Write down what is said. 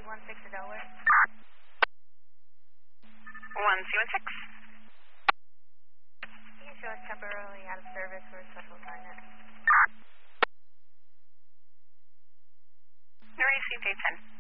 C16 to Delaware. 1C16. You can show us temporarily out of service for a special assignment. Received 810.